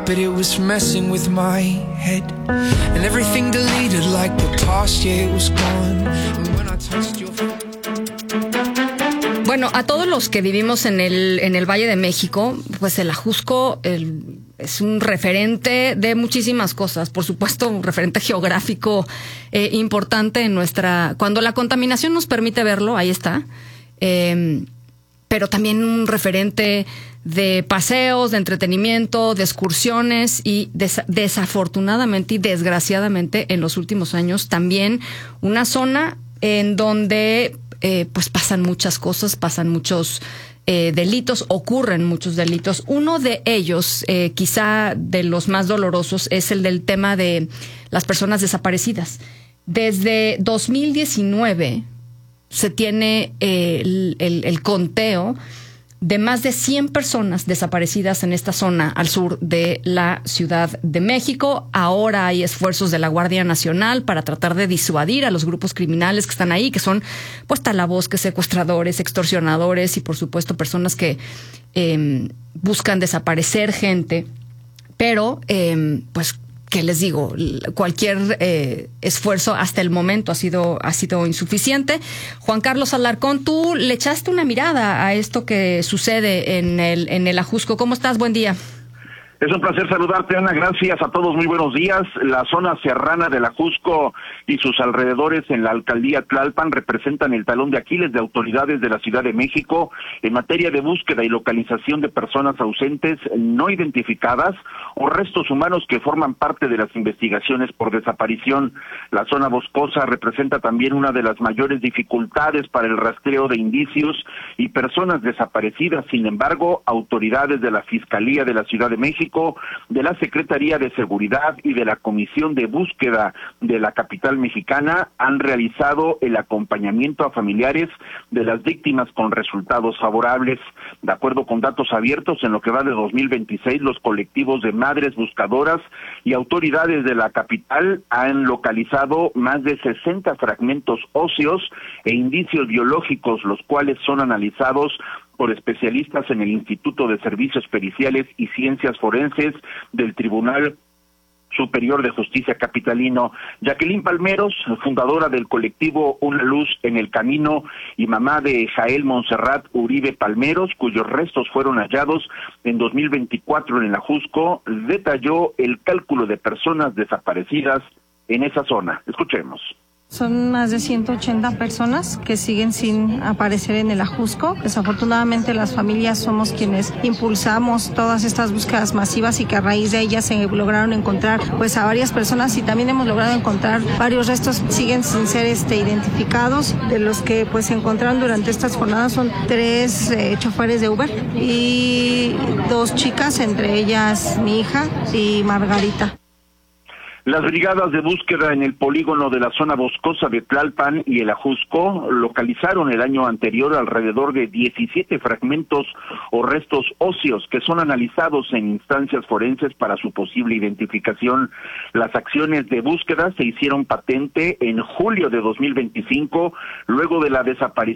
but it was messing with my head. And everything deleted like the past year was gone. And when I touched your... Bueno, a todos los que vivimos en el Valle de México, pues el Ajusco es un referente de muchísimas cosas. Por supuesto, un referente geográfico importante en cuando la contaminación nos permite verlo, ahí está. Pero también un referente de paseos, de entretenimiento, de excursiones y desafortunadamente y desgraciadamente en los últimos años también una zona en donde pues pasan muchas cosas, pasan muchos delitos, ocurren muchos delitos. Uno de ellos, quizá de los más dolorosos, es el del tema de las personas desaparecidas. Desde 2019 se tiene el conteo de más de 100 personas desaparecidas en esta zona al sur de la Ciudad de México. Ahora hay esfuerzos de la Guardia Nacional para tratar de disuadir a los grupos criminales que están ahí, que son pues talabosques, secuestradores, extorsionadores y por supuesto personas que buscan desaparecer gente. Pero pues que les digo, cualquier esfuerzo hasta el momento ha sido insuficiente. Juan Carlos Alarcón, tú le echaste una mirada a esto que sucede en el Ajusco. ¿Cómo estás? Buen día. Es un placer saludarte, Ana. Gracias a todos. Muy buenos días. La zona serrana del Ajusco y sus alrededores en la alcaldía Tlalpan representan el talón de Aquiles de autoridades de la Ciudad de México en materia de búsqueda y localización de personas ausentes no identificadas o restos humanos que forman parte de las investigaciones por desaparición. La zona boscosa representa también una de las mayores dificultades para el rastreo de indicios y personas desaparecidas. Sin embargo, autoridades de la Fiscalía de la Ciudad de México, de la Secretaría de Seguridad y de la Comisión de Búsqueda de la capital mexicana han realizado el acompañamiento a familiares de las víctimas con resultados favorables. De acuerdo con datos abiertos, en lo que va de 2026, los colectivos de madres buscadoras y autoridades de la capital han localizado más de 60 fragmentos óseos e indicios biológicos, los cuales son analizados por especialistas en el Instituto de Servicios Periciales y Ciencias Forenses del Tribunal Superior de Justicia capitalino. Jacqueline Palmeros, fundadora del colectivo Una Luz en el Camino y mamá de Jael Montserrat Uribe Palmeros, cuyos restos fueron hallados en 2024 en el Ajusco, detalló el cálculo de personas desaparecidas en esa zona. Escuchemos. Son más de 180 personas que siguen sin aparecer en el Ajusco. Desafortunadamente las familias somos quienes impulsamos todas estas búsquedas masivas y que a raíz de ellas se lograron encontrar pues a varias personas y también hemos logrado encontrar varios restos siguen sin ser identificados. De los que pues se encontraron durante estas jornadas son 3 choferes de Uber y 2 chicas, entre ellas mi hija y Margarita. Las brigadas de búsqueda en el polígono de la zona boscosa de Tlalpan y el Ajusco localizaron el año anterior alrededor de 17 fragmentos o restos óseos que son analizados en instancias forenses para su posible identificación. Las acciones de búsqueda se hicieron patente en julio de 2025, luego de la desaparición